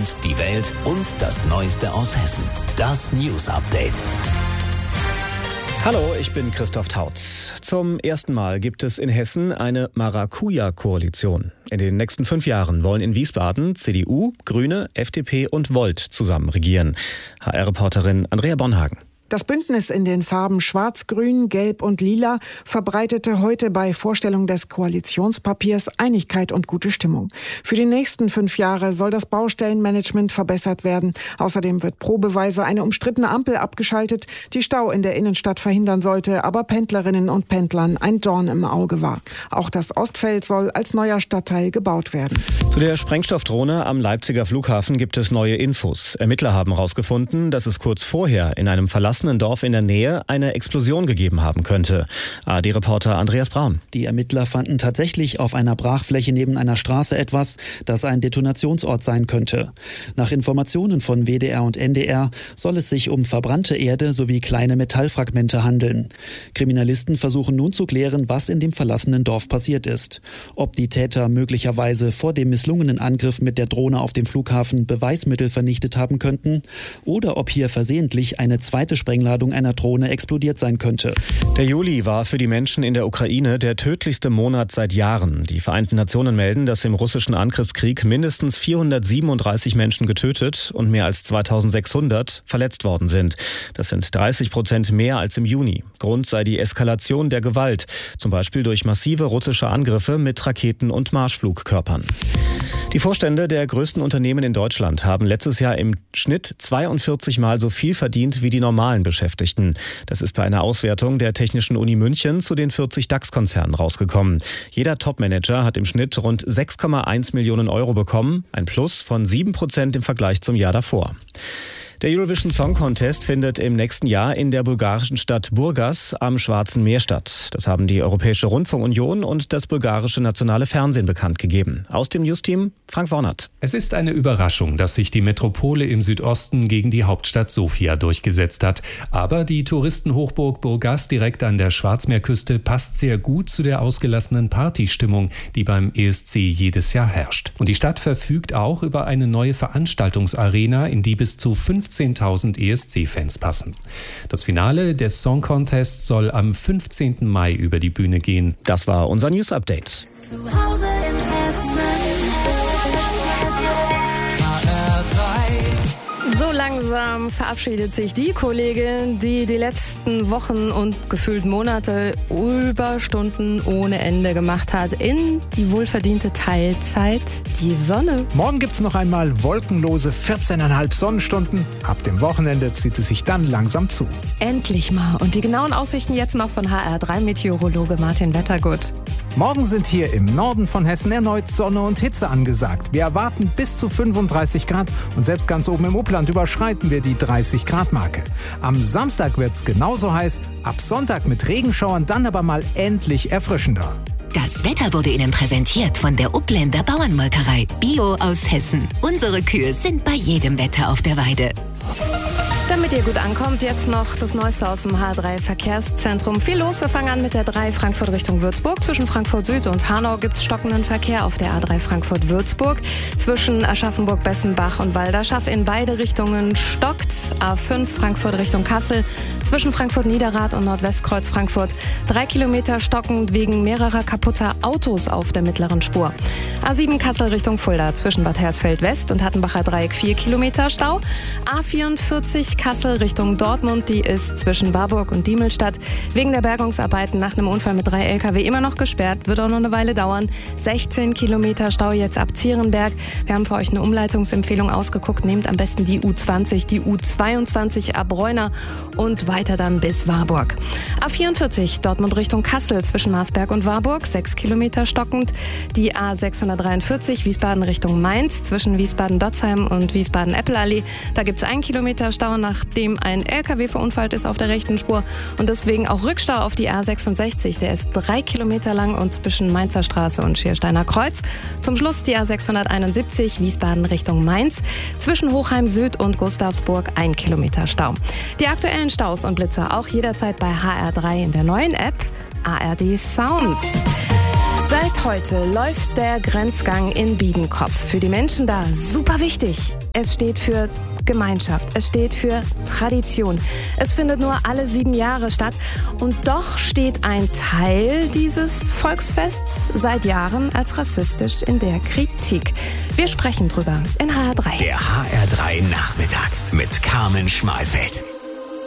Deutschland, die Welt und das Neueste aus Hessen. Das News Update. Hallo, ich bin Christoph Tautz. Zum ersten Mal gibt es in Hessen eine Maracuja-Koalition. In den nächsten 5 Jahren wollen in Wiesbaden CDU, Grüne, FDP und Volt zusammen regieren. HR-Reporterin Andrea Bonhagen. Das Bündnis in den Farben Schwarz, Grün, Gelb und Lila verbreitete heute bei Vorstellung des Koalitionspapiers Einigkeit und gute Stimmung. Für die nächsten 5 Jahre soll das Baustellenmanagement verbessert werden. Außerdem wird probeweise eine umstrittene Ampel abgeschaltet, die Stau in der Innenstadt verhindern sollte, aber Pendlerinnen und Pendlern ein Dorn im Auge war. Auch das Ostfeld soll als neuer Stadtteil gebaut werden. Zu der Sprengstoffdrohne am Leipziger Flughafen gibt es neue Infos. Ermittler haben herausgefunden, dass es kurz vorher in einem verlassenen Dorf in der Nähe eine Explosion gegeben haben könnte. ARD-Reporter Andreas Braun. Die Ermittler fanden tatsächlich auf einer Brachfläche neben einer Straße etwas, das ein Detonationsort sein könnte. Nach Informationen von WDR und NDR soll es sich um verbrannte Erde sowie kleine Metallfragmente handeln. Kriminalisten versuchen nun zu klären, was in dem verlassenen Dorf passiert ist. Ob die Täter möglicherweise vor dem misslungenen Angriff mit der Drohne auf dem Flughafen Beweismittel vernichtet haben könnten oder ob hier versehentlich eine zweite Sprengladung einer Drohne explodiert sein könnte. Der Juli war für die Menschen in der Ukraine der tödlichste Monat seit Jahren. Die Vereinten Nationen melden, dass im russischen Angriffskrieg mindestens 437 Menschen getötet und mehr als 2600 verletzt worden sind. Das sind 30% mehr als im Juni. Grund sei die Eskalation der Gewalt, zum Beispiel durch massive russische Angriffe mit Raketen und Marschflugkörpern. Die Vorstände der größten Unternehmen in Deutschland haben letztes Jahr im Schnitt 42 Mal so viel verdient wie die normalen Beschäftigten. Das ist bei einer Auswertung der Technischen Uni München zu den 40 DAX-Konzernen rausgekommen. Jeder Topmanager hat im Schnitt rund 6,1 Millionen Euro bekommen, ein Plus von 7% im Vergleich zum Jahr davor. Der Eurovision Song Contest findet im nächsten Jahr in der bulgarischen Stadt Burgas am Schwarzen Meer statt. Das haben die Europäische Rundfunkunion und das bulgarische nationale Fernsehen bekannt gegeben. Aus dem Newsteam Frank Wornert. Es ist eine Überraschung, dass sich die Metropole im Südosten gegen die Hauptstadt Sofia durchgesetzt hat. Aber die Touristenhochburg Burgas direkt an der Schwarzmeerküste passt sehr gut zu der ausgelassenen Partystimmung, die beim ESC jedes Jahr herrscht. Und die Stadt verfügt auch über eine neue Veranstaltungsarena, in die bis zu 15.000 ESC-Fans passen. Das Finale des Song Contests soll am 15. Mai über die Bühne gehen. Das war unser News Update. Zu Hause in Hessen. So langsam verabschiedet sich die Kollegin, die die letzten Wochen und gefühlt Monate Überstunden ohne Ende gemacht hat, in die wohlverdiente Teilzeit, die Sonne. Morgen gibt's noch einmal wolkenlose 14,5 Sonnenstunden. Ab dem Wochenende zieht es sich dann langsam zu. Endlich mal. Und die genauen Aussichten jetzt noch von HR3-Meteorologe Martin Wettergut. Morgen sind hier im Norden von Hessen erneut Sonne und Hitze angesagt. Wir erwarten bis zu 35 Grad und selbst ganz oben im Upland überschreiten wir die 30-Grad-Marke. Am Samstag wird's genauso heiß, ab Sonntag mit Regenschauern, dann aber mal endlich erfrischender. Das Wetter wurde Ihnen präsentiert von der Upländer Bauernmolkerei. Bio aus Hessen. Unsere Kühe sind bei jedem Wetter auf der Weide. Damit ihr gut ankommt, jetzt noch das Neueste aus dem H3-Verkehrszentrum. Viel los, wir fangen an mit der 3 Frankfurt Richtung Würzburg. Zwischen Frankfurt Süd und Hanau gibt es stockenden Verkehr auf der A3 Frankfurt-Würzburg. Zwischen Aschaffenburg, Bessenbach und Walderschaff in beide Richtungen stockt's. A5 Frankfurt Richtung Kassel. Zwischen Frankfurt-Niederrad und Nordwestkreuz Frankfurt 3 Kilometer stockend wegen mehrerer kaputter Autos auf der mittleren Spur. A7 Kassel Richtung Fulda. Zwischen Bad Hersfeld West und Hattenbacher Dreieck 4 Kilometer Stau. A44 Kassel Richtung Dortmund, die ist zwischen Warburg und Diemelstadt wegen der Bergungsarbeiten nach einem Unfall mit 3 LKW immer noch gesperrt, wird auch noch eine Weile dauern. 16 Kilometer Stau jetzt ab Zierenberg. Wir haben für euch eine Umleitungsempfehlung ausgeguckt. Nehmt am besten die U20, die U22 ab Reuna und weiter dann bis Warburg. A44 Dortmund Richtung Kassel zwischen Marsberg und Warburg, 6 Kilometer stockend. Die A643 Wiesbaden Richtung Mainz zwischen Wiesbaden-Dotzheim und Wiesbaden-Eppelallee. Da gibt es 1 Kilometer Stau, nachdem ein LKW verunfallt ist auf der rechten Spur und deswegen auch Rückstau auf die A66. Der ist 3 Kilometer lang und zwischen Mainzer Straße und Schiersteiner Kreuz. Zum Schluss die A671 Wiesbaden Richtung Mainz. Zwischen Hochheim Süd und Gustavsburg 1 Kilometer Stau. Die aktuellen Staus und Blitzer auch jederzeit bei HR3 in der neuen App ARD Sounds. Seit heute läuft der Grenzgang in Biedenkopf. Für die Menschen da super wichtig. Es steht für Gemeinschaft, es steht für Tradition. Es findet nur alle 7 Jahre statt und doch steht ein Teil dieses Volksfests seit Jahren als rassistisch in der Kritik. Wir sprechen drüber in HR3. Der HR3 Nachmittag mit Carmen Schmalfeld.